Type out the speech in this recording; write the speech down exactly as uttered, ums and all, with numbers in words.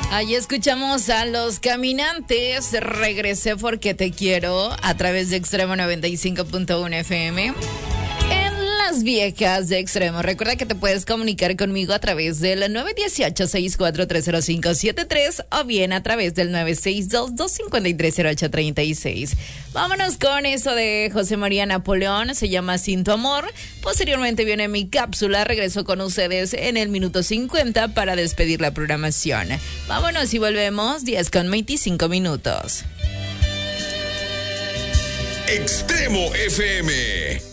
Ahí escuchamos a Los Caminantes, Regresé porque te quiero, a través de Extremo noventa y cinco punto uno F M. Las viejas de Extremo. Recuerda que te puedes comunicar conmigo a través del nueve uno ocho, seis cuatro tres cero cinco siete tres o bien a través del nueve seis dos, dos cinco tres cero ocho tres seis. Vámonos con eso de José María Napoleón, se llama Sin tu amor. Posteriormente viene mi cápsula, regreso con ustedes en el minuto cincuenta para despedir la programación. Vámonos y volvemos diez con veinticinco minutos. Extremo F M.